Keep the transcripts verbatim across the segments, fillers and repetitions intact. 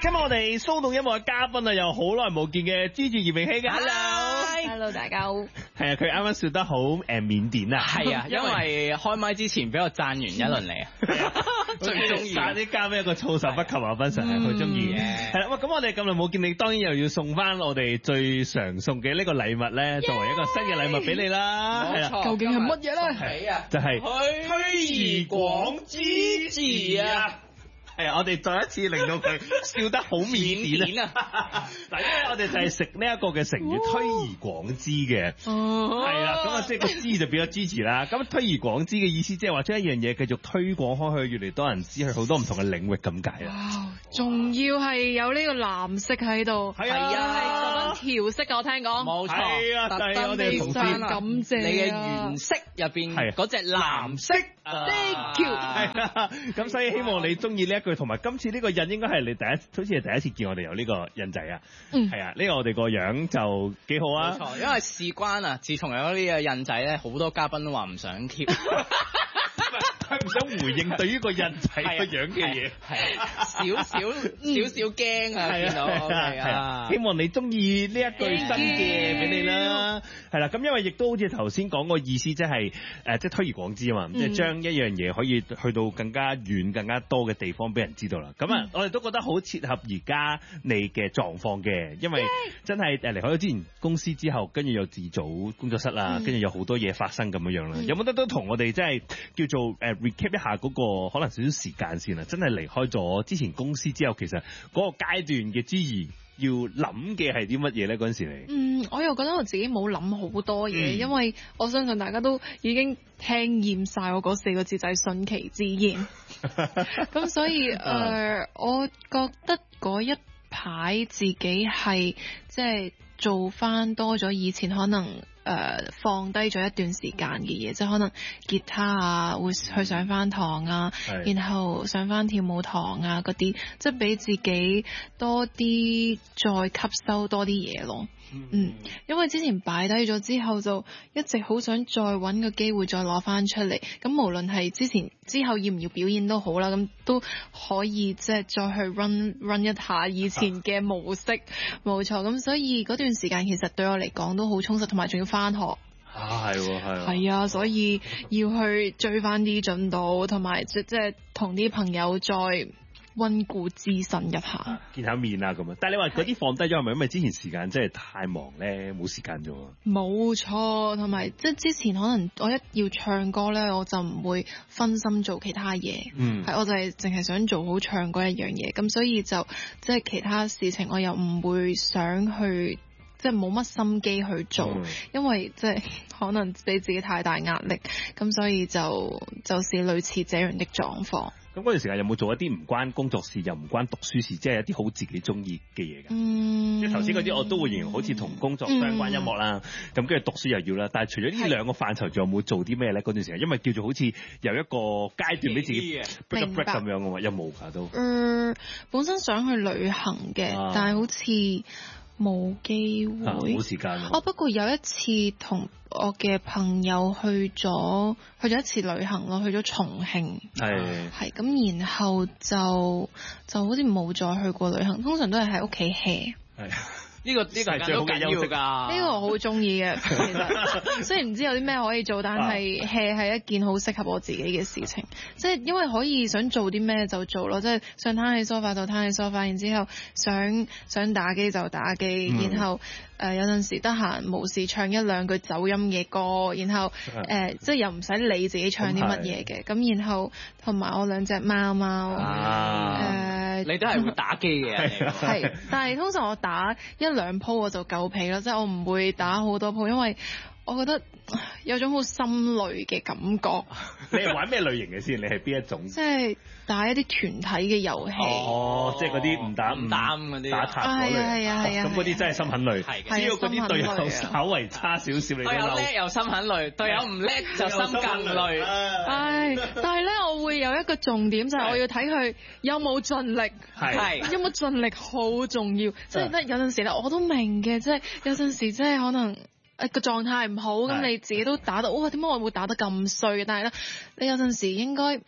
今日我哋騷動音樂嘅嘉賓啊，有好耐冇見嘅芝芝葉詠希嘅 ，Hello，Hello， 大家好。 係啊，佢啱啱笑得好誒緬甸啊， 係啊，因為開麥之前俾我讚完一輪嚟啊，最中意讚啲嘉賓一個措手不及啊，斌神係好中意嘅。係啦，咁我哋咁耐冇見你，當然又要送翻我哋最常送嘅呢個禮物咧，作為一個新嘅禮物俾你啦。係啦， 究竟係乜嘢咧？ 係啊， 就係推而廣之字啊！ 係啊，我哋再一次令到佢笑得好緬甸啊！嗱，因為我哋就係食呢一個嘅成語推而廣之嘅，係啦，咁啊即係個之就變咗支持啦。咁推而廣之嘅意思即係話將一樣嘢繼續推廣開去，越嚟多人知去好多唔同嘅領域咁解啦。 哇！仲要係有呢個藍色喺度， 係啊， 係十分調色嘅，我聽講。 冇錯， 係啊，但係我哋同事感謝你嘅原色入邊嗰隻藍色 ，thank you。 係啦，咁所以希望你中意呢一句，同埋今次呢個印應該係你第一，好似係第一次見我哋有呢個印仔啊。嗯，係啊，呢個我哋個樣就幾好啊。 冇錯，因為事關啊，自從有咗呢個印仔咧，好多嘉賓都話唔想 keep。 佢唔想回應對於個印仔個樣嘅嘢， 係少少少少驚啊！見到係啊， 希望你中意呢一句新嘅俾你啦。係啦，咁因為亦都好似頭先講個意思，即係誒，即係推而廣之啊嘛，即係將一樣嘢可以去到更加遠、更加多嘅地方俾人知道啦。咁啊，我哋都覺得好切合而家你嘅狀況嘅，因為真係誒離開咗之前公司之後，跟住又自組工作室啦，跟住有好多嘢發生咁樣樣啦。有冇得都同我哋即係叫做誒 recap 一下嗰個可能少少時間先啊？真係離開咗之前公司之後，其實嗰個階段嘅之餘要諗嘅係啲乜嘢咧？嗰陣時你嗯，我又覺得我自己冇諗好多嘢，嗯、因為我相信大家都已經聽厭晒我嗰四個字就係順其自然。咁所以誒、呃，我覺得嗰一排自己係即係做翻多咗以前可能。誒、呃，放低咗一段時間嘅嘢，即係可能吉他啊，會去上翻堂啊，然後上翻跳舞堂啊嗰啲，即係俾自己多啲再吸收多啲嘢咯。嗯，嗯，因為之前擺低咗之後，就一直好想再搵個機會再攞翻出嚟。咁無論係之前之後要唔要表演都好啦，咁都可以即係再去 run run 一下以前嘅模式，冇錯。咁所以嗰段時間其實對我嚟講都好充實，同埋仲要翻學。 啊，係喎，係。 係啊，所以要去追翻啲進度，同埋即即係同啲朋友再溫故知新一下， 見下面啊咁啊！但係你話嗰啲放低咗係咪因為之前時間真係太忙咧，冇時間咗？ 冇錯，同埋即係之前可能我一要唱歌咧，我就唔會分心做其他嘢，嗯，係我就係淨係想做好唱歌一樣嘢，咁所以就即係其他事情我又唔會想去。即係冇乜心機去做，嗯、因為即係可能俾自己太大壓力，咁所以就就是類似這樣的狀況。 咁嗰段時間有冇做一啲唔關工作事又唔關讀書事，即係一啲好自己中意嘅嘢㗎？嗯，即係頭先嗰啲我都會形容好似同工作相關音樂啦，咁跟住讀書又要啦。但係除咗呢兩個範疇，仲有冇做啲咩咧？嗰段時間，因為叫做好似有一個階段俾自己 break a break 咁樣嘅嘛，有冇㗎都？嗯， 本身想去旅行嘅，啊、但係好似。冇機會， 冇、啊、時間啊！ 哦，不過有一次同我嘅朋友去咗去咗一次旅行咯，去咗重慶，係係咁，然後就就好似冇再去過旅行，通常都係喺屋企 hea。係。 呢、這個呢、這個係最好嘅休息㗎， 呢個我好中意嘅。其實雖然唔知有啲咩可以做，但係 hea 係一件好適合我自己嘅事情。即係因為可以想做啲咩就做咯，即係想攤喺梳化就攤喺梳化，然之後想想打機就打機，嗯、然後誒、呃、有陣時得閒無事唱一兩句走音嘅歌，然後誒、呃、即係又唔使理自己唱啲乜嘢嘅。咁、嗯、然後同埋我兩隻貓貓誒， 你都係會打機嘅， 係，但係通常我打一兩鋪我就夠皮啦，即係我唔會打好多鋪，因為我覺得有種好心累嘅感覺。 你係玩咩類型嘅先？你係邊一種？ 即係打一啲團體嘅遊戲。 哦，即係嗰啲唔打唔打嗰啲打塔嗰類。 係啊係啊。 咁嗰啲真係心很累。 係只要嗰啲隊友稍為差少少，你都隊友叻又心很累，隊友唔叻就心更累。 唉，但係咧，我會有一個重點就係我要睇佢有冇盡力。係。有冇盡力好重要，即係咧有陣時咧我都明嘅，即係有陣時即係可能。誒個狀態唔好，咁你自己都打到，哇點解我會打得咁衰嘅？但係咧，你有陣時應該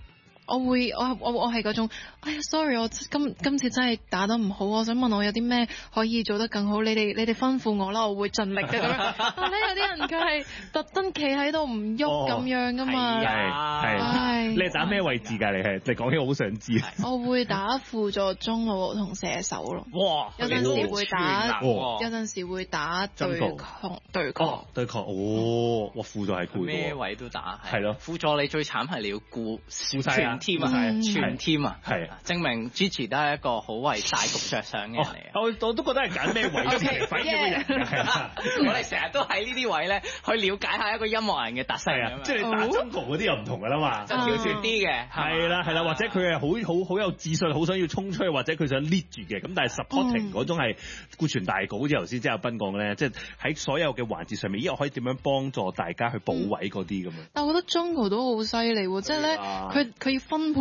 我會我我我係嗰種，哎呀 sorry， 我今今次真係打得唔好，我想問我有啲咩可以做得更好，你哋你哋吩咐我啦，我會盡力嘅咁樣。但係有啲人佢係特登企喺度唔喐咁樣噶嘛。 係係。你係打咩位置㗎？你係你講起我好想知。 我會打輔助中路同射手咯。 哇！ 有陣時會打， 有有陣時會打對抗對抗對抗。哦，哇！輔助係攰。 咩位都打。 係咯。 輔助你最慘係你要顧顧晒全 team 啊，全 team 啊。 係。 證明 Gigi 都係一個好為大局着想嘅人嚟。 我我都覺得係揀咩位置嚟反映個人。 我哋成日都喺呢啲位咧，去了解下一個音樂人嘅特色啊。 即係你打中途嗰啲又唔同㗎啦嘛。 就跳脫啲嘅。 係啦係啦，或者佢係好好好有自信，好想要衝出去，或者佢想 lead 住嘅。咁但係 supporting 嗰種係顧全大局，好似頭先即係阿斌講咧，即係喺所有嘅環節上面，依個可以點樣幫助大家去補位嗰啲咁樣。 但係我覺得中途都好犀利喎，即係咧佢佢要分配。